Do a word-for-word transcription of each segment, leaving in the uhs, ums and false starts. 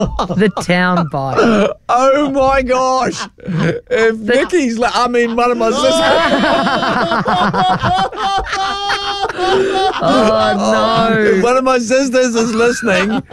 The town bike. Oh my gosh! If Nikki's, like, I mean, one of my sisters. Oh no! If one of my sisters is listening.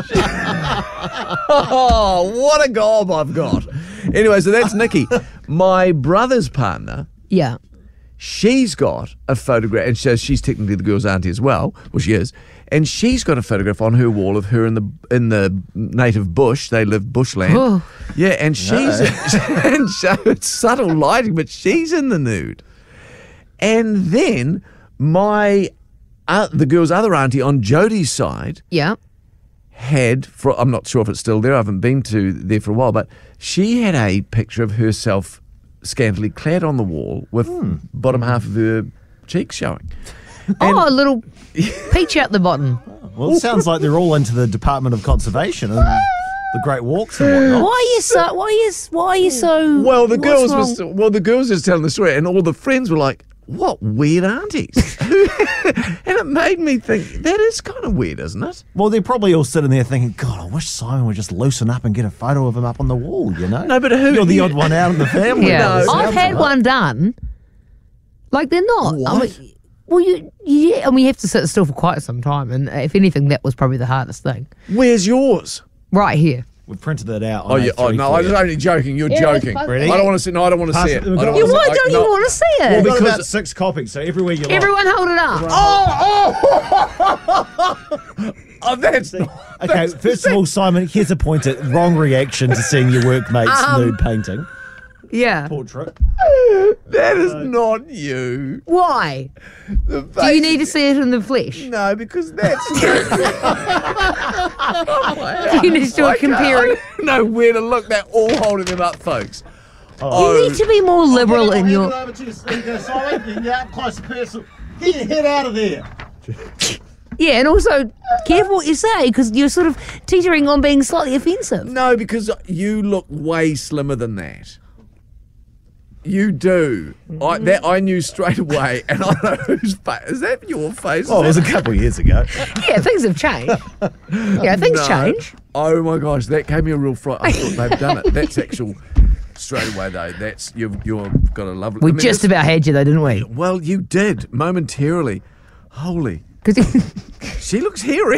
Oh, what a gob I've got! Anyway, so that's Nikki. My brother's partner. Yeah. She's got a photograph, and so she's technically the girl's auntie as well. Well, she is, and she's got a photograph on her wall of her in the in the native bush. They live bushland. Oh. Yeah, and she's and so it's subtle lighting, but she's in the nude. And then my uh, the girl's other auntie on Jodie's side Yeah. had, for I'm not sure if it's still there. I haven't been to there for a while, but she had a picture of herself scantily clad on the wall with Hmm. bottom half of her cheeks showing. Oh, a little peach out the bottom. Well, it sounds like they're all into the Department of Conservation and the Great Walks and whatnot. Why are you so? Why are you? Why are you so? Well, the what's girls wrong? was well, the girls was telling the story, and all the friends were like, "What weird aunties?" And it made me think that is kind of weird, isn't it? Well, they're probably all sitting there thinking, God, I wish Simon would just loosen up and get a photo of him up on the wall, you know? No, but who- You're the odd one out in the family. Yeah, by the I've sounds had of it. one done. Like they're not. I What? mean, well, you yeah, and we have to sit still for quite some time. And if anything, that was probably the hardest thing. Where's yours? Right here. We've printed it out. On Oh, yeah, oh A three no, for I'm you. just only joking. You're Yeah, joking. that's Ready? I don't want to see. No, I don't want to Pass see it. it. We've I got don't it. You wanna why see- don't no. you want to see it? We've got because- about six copies, so everywhere you like. Everyone hold it up. Oh, that's not, Okay, that's- first of all, Simon, here's a point at wrong reaction to seeing your workmate's Um, nude painting. Yeah. Portrait. that is not you. Why? The Do you face- need to see it in the flesh? No, because that's. You need to do a comparing. No, where to look. They're all holding them up, folks. You need to be more liberal in your. over to you, Simon. You can get up close and personal. Get your head out of there. Yeah, and also careful what you say because you're sort of teetering on being slightly offensive. No, because you look way slimmer than that. You do. I that I knew straight away, and I know whose face. Is that your face? Oh, it was a couple of years ago. Yeah, things have changed. Yeah, things No. change. Oh my gosh, that gave me a real fright. I thought they've done it. That's actual. Straight away though, that's you've you've got a lovely. We I mean, just this- about had you though, didn't we? Well, you did momentarily. Holy, Because she looks hairy.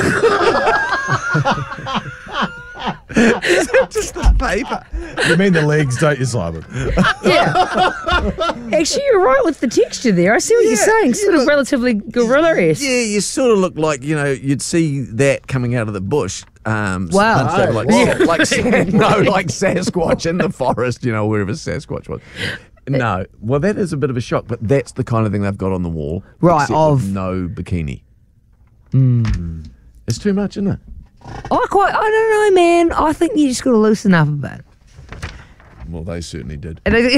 Is it just the paper? You mean the legs, don't you, Simon? yeah, actually you're right with the texture there. I see what Yeah, you're saying. Sort you of look- relatively gorilla-esque. Yeah, you sort of look like, you know, you'd see that coming out of the bush. Um, Wow. hunched over Oh, like, whoa. like no, like Sasquatch in the forest, you know, wherever Sasquatch was. No, well, that is a bit of a shock, but that's the kind of thing they've got on the wall, Right, except of- with no bikini. Mm. It's too much, isn't it? I quite, I don't know, man. I think you just got to loosen up a bit. Well, they certainly did. And I,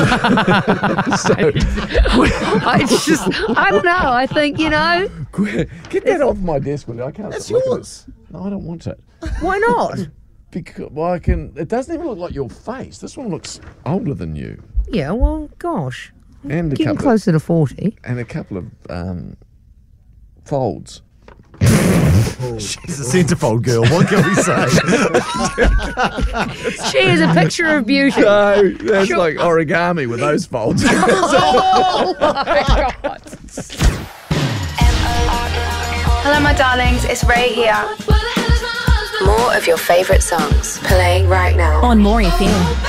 I just, I don't know. I think you know, Get that off my desk, will you? I can't. That's look at it. yours. No, I don't want it. why not? Because well, I can. It doesn't even look like your face. This one looks older than you, Yeah, well, gosh, and a getting couple of, closer to forty. and a couple of um, folds. She's a centerfold girl. What can we say? She is a picture of beauty. No, that's like origami with those folds. Hello, my darlings, it's Ray here. More of your favourite songs playing right now. On More F M.